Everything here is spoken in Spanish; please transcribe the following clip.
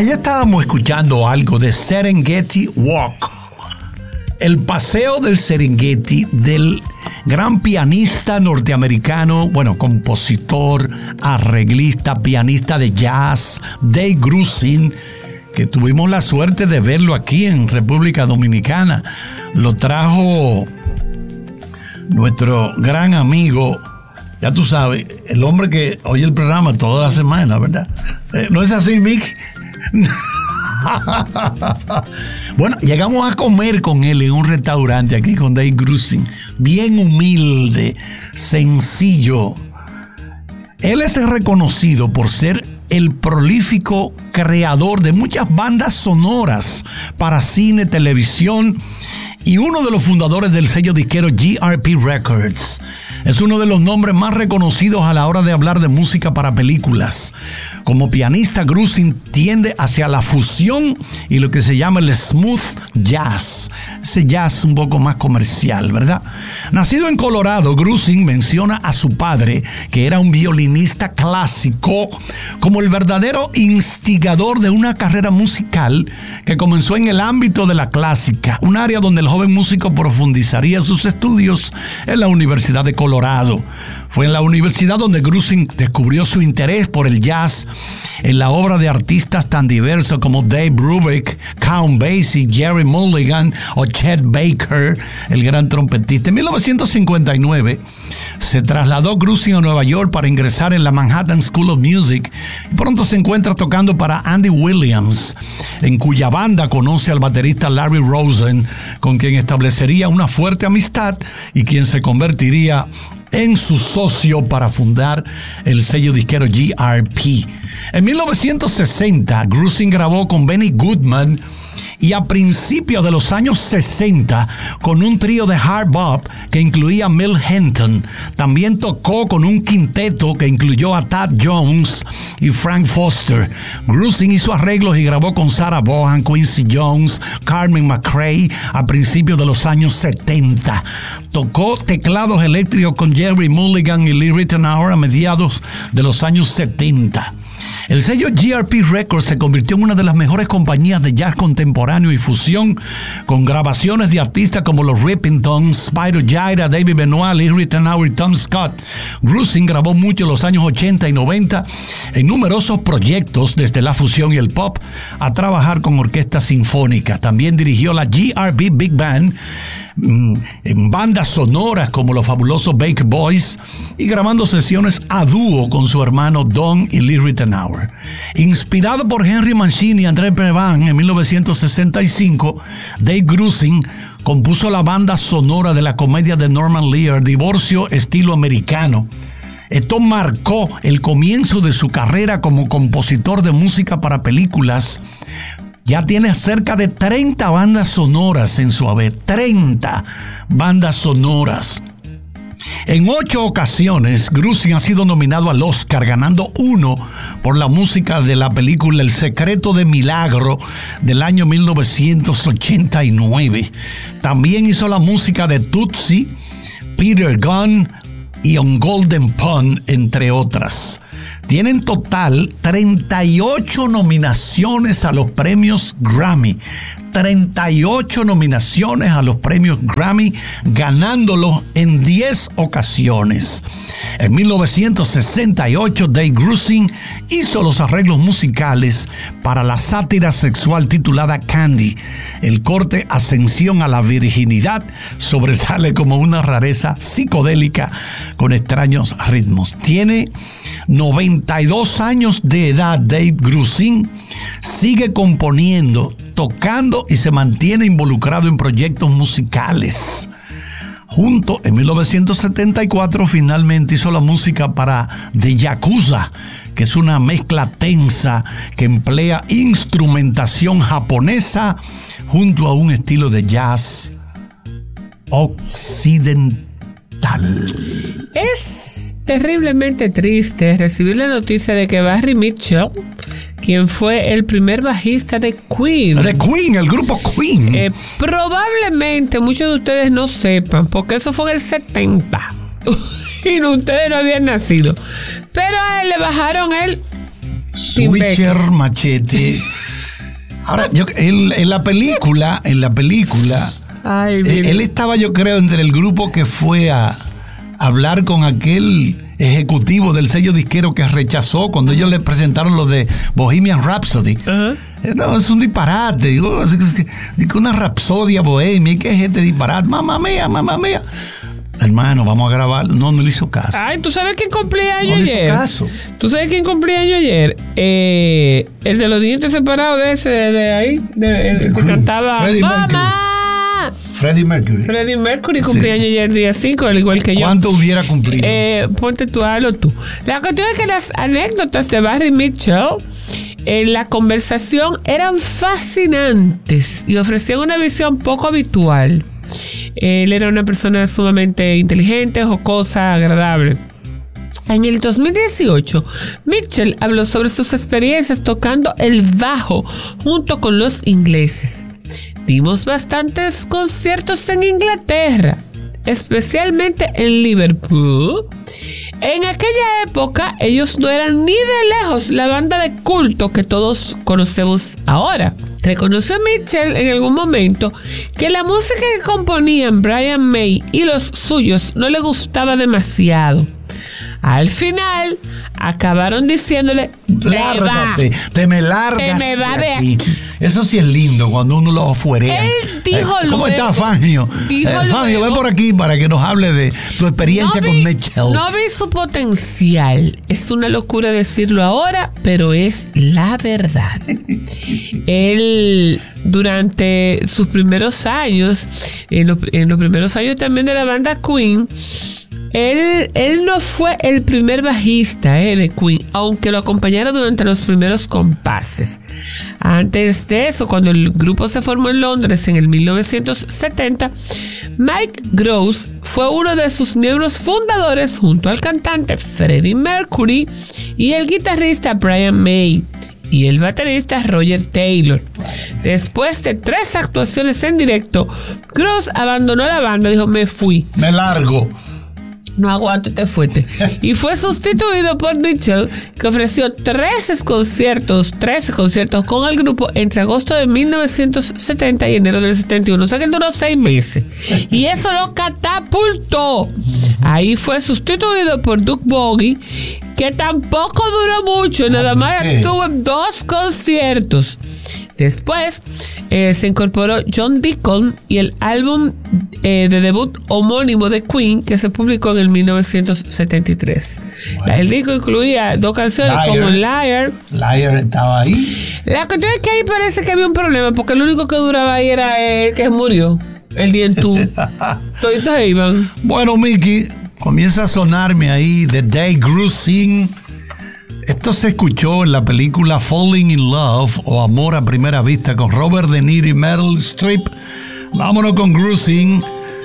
Allá estábamos escuchando algo de Serengeti Walk, el paseo del Serengeti del gran pianista norteamericano, bueno, compositor, arreglista, pianista de jazz, Dave Grusin, que tuvimos la suerte de verlo aquí en República Dominicana. Lo trajo nuestro gran amigo, ya tú sabes, el hombre que oye el programa toda la semana, ¿verdad? ¿No es así, Mick? Bueno, llegamos a comer con él en un restaurante aquí con Dave Grusin, bien humilde, sencillo. Él es reconocido por ser el prolífico creador de muchas bandas sonoras para cine, televisión y uno de los fundadores del sello disquero GRP Records. Es uno de los nombres más reconocidos a la hora de hablar de música para películas. Como pianista, Grusin tiende hacia la fusión y lo que se llama el smooth jazz. Ese jazz un poco más comercial, ¿verdad? Nacido en Colorado, Grusin menciona a su padre, que era un violinista clásico, como el verdadero instigador de una carrera musical que comenzó en el ámbito de la clásica, un área donde el joven músico profundizaría sus estudios en la Universidad de Colorado. Fue en la universidad donde Grusin descubrió su interés por el jazz en la obra de artistas tan diversos como Dave Brubeck, Count Basie, Jerry Mulligan o Chet Baker, el gran trompetista. En 1959 se trasladó Grusin a Nueva York para ingresar en la Manhattan School of Music. Pronto se encuentra tocando para Andy Williams, en cuya banda conoce al baterista Larry Rosen, con quien establecería una fuerte amistad y quien se convertiría en su socio para fundar el sello disquero GRP. En 1960, Grusin grabó con Benny Goodman y a principios de los años 60 con un trío de hard bop que incluía a Mel Henton. También tocó con un quinteto que incluyó a Thad Jones y Frank Foster. Grusin hizo arreglos y grabó con Sarah Vaughan, Quincy Jones, Carmen McRae a principios de los años 70. Tocó teclados eléctricos con Jerry Mulligan y Lee Ritenour a mediados de los años 70. El sello GRP Records se convirtió en una de las mejores compañías de jazz contemporáneo y fusión, con grabaciones de artistas como los Rippingtons, Spyro Gyra, David Benoit, Lee Ritenour y Tom Scott. Grusin grabó mucho en los años 80 y 90 en numerosos proyectos, desde la fusión y el pop a trabajar con orquestas sinfónicas. También dirigió la GRP Big Band en bandas sonoras como los fabulosos Baker Boys y grabando sesiones a dúo con su hermano Don y Lee Ritenour. Inspirado por Henry Mancini y André Previn en 1965, Dave Grusin compuso la banda sonora de la comedia de Norman Lear, Divorcio estilo americano. Esto marcó el comienzo de su carrera como compositor de música para películas. Ya tiene cerca de 30 bandas sonoras en su haber. 30 bandas sonoras. En 8 ocasiones, Grusin ha sido nominado al Oscar, ganando 1 por la música de la película El secreto de Milagro del año 1989. También hizo la música de Tootsie, Peter Gunn y On Golden Pond, entre otras. Tiene en total 38 nominaciones a los premios Grammy. 38 nominaciones a los premios Grammy, ganándolos en 10 ocasiones. En 1968, Dave Grusin hizo los arreglos musicales para la sátira sexual titulada Candy. El corte Ascensión a la Virginidad sobresale como una rareza psicodélica con extraños ritmos. Tiene 92 años de edad Dave Grusin, sigue componiendo, tocando y se mantiene involucrado en proyectos musicales. En 1974 finalmente hizo la música para The Yakuza, que es una mezcla tensa que emplea instrumentación japonesa junto a un estilo de jazz occidental. Es terriblemente triste recibir la noticia de que Barry Mitchell, quien fue el primer bajista de Queen. De Queen, el grupo Queen. Probablemente muchos de ustedes no sepan, porque eso fue en el 70. Y ustedes no habían nacido. Pero a él le bajaron el Switcher, Machete. Ahora, en la película, Ay, él estaba, yo creo, entre el grupo que fue a hablar con aquel ejecutivo del sello disquero que rechazó cuando ellos le presentaron lo de Bohemian Rhapsody. No, es un disparate. Digo, una rapsodia bohemia. ¿Qué es este disparate? Mamá mía. Hermano, vamos a grabar. No le hizo caso. Ay, ¿tú sabes quién cumplía años ayer? No le hizo caso. ¿Tú sabes quién cumplía años ayer? El de los dientes separados de ese, de ahí, el que cantaba ¡Mamá! Freddie Mercury. Freddie Mercury cumplía años ayer día 5, al igual que yo. ¿Cuánto hubiera cumplido? Ponte tú, hazlo tú. La cuestión es que las anécdotas de Barry Mitchell en la conversación eran fascinantes y ofrecían una visión poco habitual. Él era una persona sumamente inteligente, jocosa, agradable. En el 2018, Mitchell habló sobre sus experiencias tocando el bajo junto con los ingleses. Dimos bastantes conciertos en Inglaterra, especialmente en Liverpool. En aquella época, ellos no eran ni de lejos la banda de culto que todos conocemos ahora. Reconoció Mitchell en algún momento que la música que componían Brian May y los suyos no le gustaba demasiado. Al final, acabaron diciéndole: lárgate, te me largas me va de aquí. Eso sí es lindo cuando uno lo afuerea. Él dijo ¿Cómo está, Fangio? Fangio, ven por aquí para que nos hable de tu experiencia con Mitchell. No vi su potencial. Es una locura decirlo ahora, pero es la verdad. Él, durante sus primeros años, en los primeros años también de la banda Queen, Él no fue el primer bajista de Queen, aunque lo acompañara durante los primeros compases. Antes de eso, cuando el grupo se formó en Londres en el 1970, Mike Gross fue uno de sus miembros fundadores junto al cantante Freddie Mercury y el guitarrista Brian May y el baterista Roger Taylor. Después de 3 actuaciones en directo, Gross abandonó la banda y dijo: me fui. Me largo. No aguanto este fuerte. Y fue sustituido por Mitchell, que ofreció 13 conciertos con el grupo entre agosto de 1970 y enero del 71. O sea que él duró 6 meses. Y eso lo catapultó. Ahí fue sustituido por Doug Bogie, que tampoco duró mucho, nada más estuvo en 2 conciertos. Después se incorporó John Deacon y el álbum de debut homónimo de Queen, que se publicó en el 1973. Bueno, el disco incluía 2 canciones como Liar. Liar estaba ahí. La cuestión es que ahí parece que había un problema, porque lo único que duraba ahí era el que murió, el Dientú. Toditos iban. Bueno, Mickey, comienza a sonarme ahí The Day Grew Sing. Esto se escuchó en la película Falling in Love o Amor a Primera Vista con Robert De Niro y Meryl Streep. Vámonos con Grew Sing.